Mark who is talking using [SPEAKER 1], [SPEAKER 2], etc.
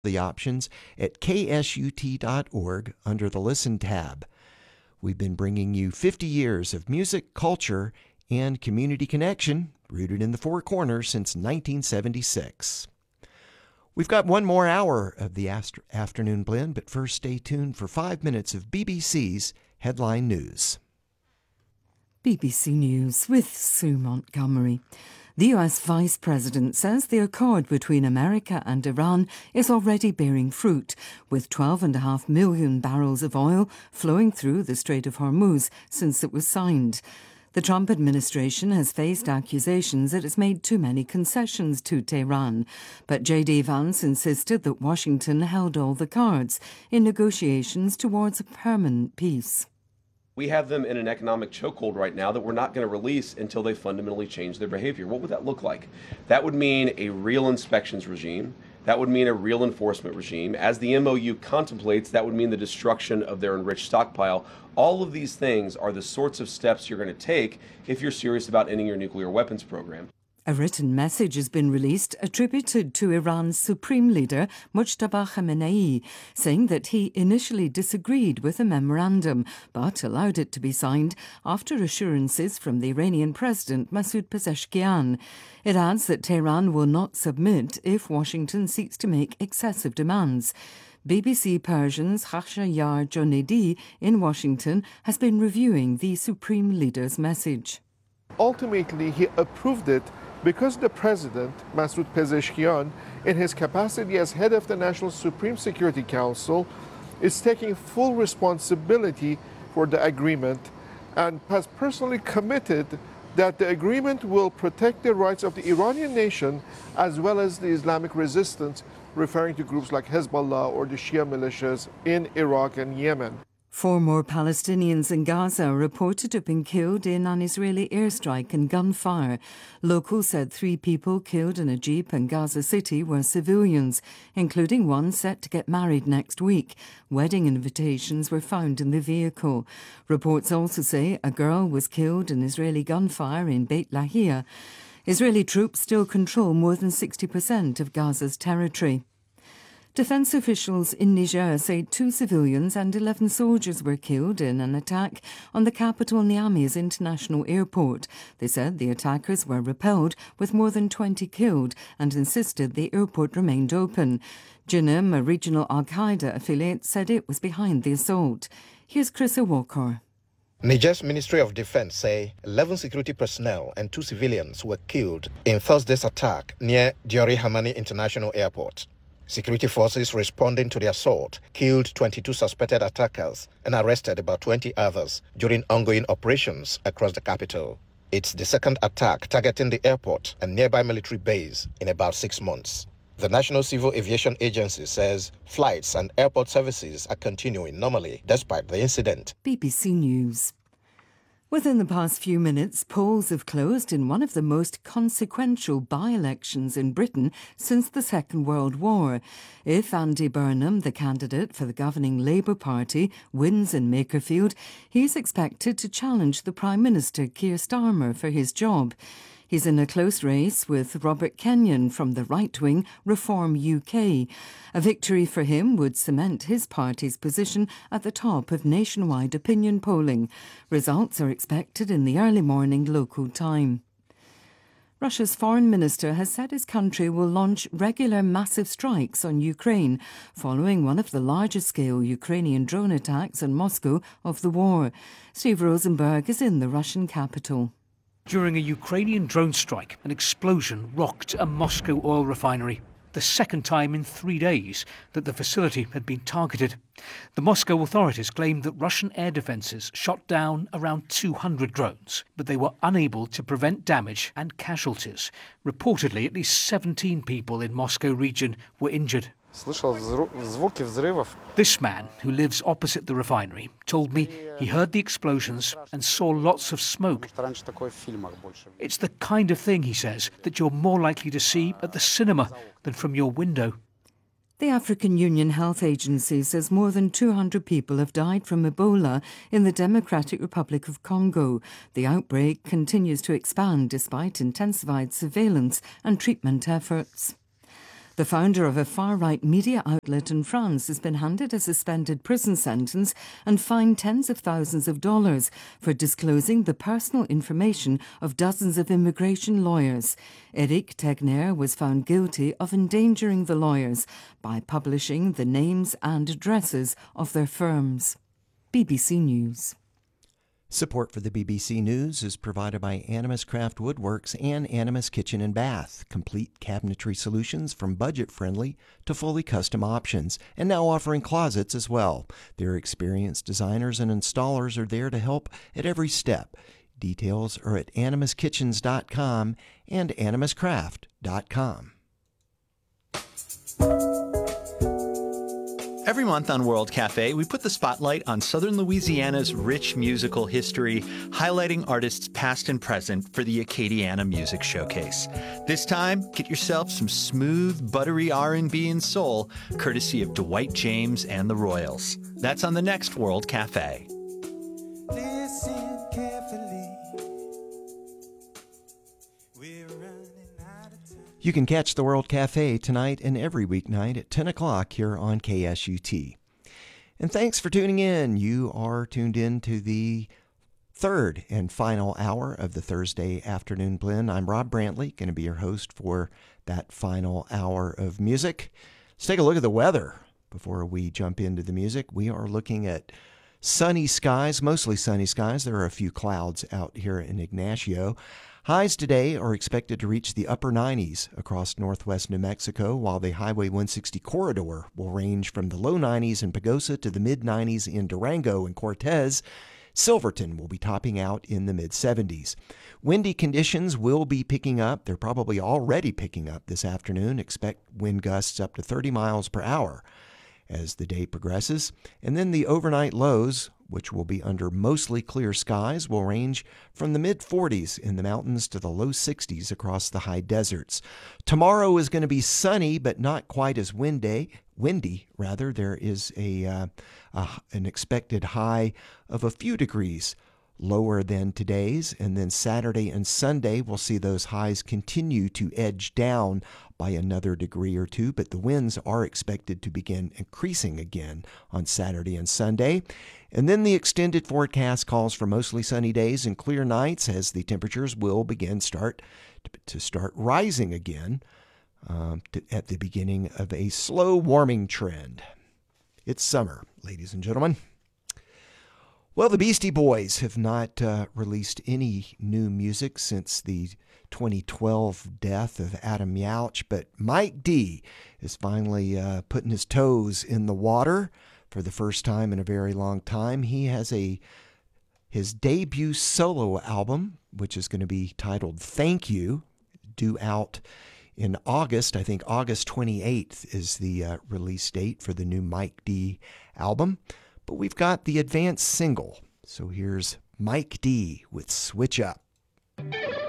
[SPEAKER 1] The options at ksut.org under the Listen tab. We've been bringing you 50 years of music, culture, and community connection rooted in the Four Corners since 1976. We've got one more hour of the afternoon blend, but first stay tuned for 5 minutes of BBC's Headline News.
[SPEAKER 2] BBC News with Sue Montgomery. The US Vice President says the accord between America and Iran is already bearing fruit, with 12.5 million barrels of oil flowing through the Strait of Hormuz since it was signed. The Trump administration has faced accusations that it's made too many concessions to Tehran, but J.D. Vance insisted that Washington held all the cards in negotiations towards a permanent peace.
[SPEAKER 3] We have them in an economic chokehold right now that we're not going to release until they fundamentally change their behavior. What would that look like? That would mean a real inspections regime. That would mean a real enforcement regime. As the MOU contemplates, that would mean the destruction of their enriched stockpile. All of these things are the sorts of steps you're going to take if you're serious about ending your nuclear weapons program.
[SPEAKER 2] A written message has been released attributed to Iran's supreme leader, Mojtaba Khamenei, saying that he initially disagreed with the memorandum, but allowed it to be signed after assurances from the Iranian president, Masoud Pezeshkian. It adds that Tehran will not submit if Washington seeks to make excessive demands. BBC Persian's Khashayar Jonedi in Washington has been reviewing the supreme leader's message.
[SPEAKER 4] Ultimately, he approved it because the president, Masoud Pezeshkian, in his capacity as head of the National Supreme Security Council, is taking full responsibility for the agreement and has personally committed that the agreement will protect the rights of the Iranian nation as well as the Islamic resistance, referring to groups like Hezbollah or the Shia militias in Iraq and Yemen.
[SPEAKER 2] 4 more Palestinians in Gaza are reported to have been killed in an Israeli airstrike and gunfire. Locals said 3 people killed in a jeep in Gaza City were civilians, including one set to get married next week. Wedding invitations were found in the vehicle. Reports also say a girl was killed in Israeli gunfire in Beit Lahia. Israeli troops still control more than 60% of Gaza's territory. Defence officials in Niger say 2 civilians and 11 soldiers were killed in an attack on the capital Niamey's international airport. They said the attackers were repelled with more than 20 killed and insisted the airport remained open. Jinim, a regional Al-Qaeda affiliate, said it was behind the assault. Here's Chris Walker.
[SPEAKER 5] Niger's Ministry of Defense say 11 security personnel and 2 civilians were killed in Thursday's attack near Diori Hamani International Airport. Security forces responding to the assault killed 22 suspected attackers and arrested about 20 others during ongoing operations across the capital. It's the second attack targeting the airport and nearby military base in about 6 months. The National Civil Aviation Agency says flights and airport services are continuing normally despite the incident.
[SPEAKER 2] BBC News. Within the past few minutes, polls have closed in one of the most consequential by-elections in Britain since the Second World War. If Andy Burnham, the candidate for the governing Labour Party, wins in Makerfield, he's expected to challenge the Prime Minister Keir Starmer for his job. He's in a close race with Robert Kenyon from the right-wing Reform UK. A victory for him would cement his party's position at the top of nationwide opinion polling. Results are expected in the early morning local time. Russia's foreign minister has said his country will launch regular massive strikes on Ukraine, following one of the largest-scale Ukrainian drone attacks on Moscow of the war. Steve Rosenberg is in the Russian capital.
[SPEAKER 6] During a Ukrainian drone strike, an explosion rocked a Moscow oil refinery. The second time in 3 days that the facility had been targeted. The Moscow authorities claimed that Russian air defences shot down around 200 drones, but they were unable to prevent damage and casualties. Reportedly, at least 17 people in Moscow region were injured. This man, who lives opposite the refinery, told me he heard the explosions and saw lots of smoke. It's the kind of thing, he says, that you're more likely to see at the cinema than from your window.
[SPEAKER 2] The African Union Health Agency says more than 200 people have died from Ebola in the Democratic Republic of Congo. The outbreak continues to expand despite intensified surveillance and treatment efforts. The founder of a far-right media outlet in France has been handed a suspended prison sentence and fined tens of thousands of dollars for disclosing the personal information of dozens of immigration lawyers. Eric Tegner was found guilty of endangering the lawyers by publishing the names and addresses of their firms. BBC News.
[SPEAKER 1] Support for the BBC News is provided by Animus Craft Woodworks and Animus Kitchen and Bath, complete cabinetry solutions from budget-friendly to fully custom options, and now offering closets as well. Their experienced designers and installers are there to help at every step. Details are at animuskitchens.com and animuscraft.com.
[SPEAKER 7] Every month on World Cafe, we put the spotlight on Southern Louisiana's rich musical history, highlighting artists past and present for the Acadiana Music Showcase. This time, get yourself some smooth, buttery R&B and soul, courtesy of Dwight James and the Royals. That's on the next World Cafe.
[SPEAKER 8] Listen carefully. We're running out of time.
[SPEAKER 1] You can catch the World Cafe tonight and every weeknight at 10 o'clock here on KSUT. And thanks for tuning in. You are tuned in to the third and final hour of the Thursday Afternoon Blend. I'm Rob Brantley, going to be your host for that final hour of music. Let's take a look at the weather before we jump into the music. We are looking at sunny skies, mostly sunny skies. There are a few clouds out here in Ignacio. Highs today are expected to reach the upper 90s across northwest New Mexico, while the Highway 160 corridor will range from the low 90s in Pagosa to the mid-90s in Durango and Cortez. Silverton will be topping out in the mid-70s. Windy conditions will be picking up. They're probably already picking up this afternoon. Expect wind gusts up to 30 miles per hour as the day progresses. And then the overnight lows, which will be under mostly clear skies, will range from the mid-40s in the mountains to the low 60s across the high deserts. Tomorrow is going to be sunny, but not quite as windy. There is an expected high of a few degrees lower than today's, and then Saturday and Sunday we'll see those highs continue to edge down by another degree or two, but the winds are expected to begin increasing again on Saturday and Sunday. And then the extended forecast calls for mostly sunny days and clear nights as the temperatures will begin start rising again at the beginning of a slow warming trend. It's summer, ladies and gentlemen. Well, the Beastie Boys have not released any new music since the 2012 death of Adam Yauch, but Mike D is finally putting his toes in the water for the first time in a very long time. He has his debut solo album, which is going to be titled Thank You, due out in August. I think August 28th is the release date for the new Mike D album. But we've got the advanced single. So here's Mike D with Switch Up.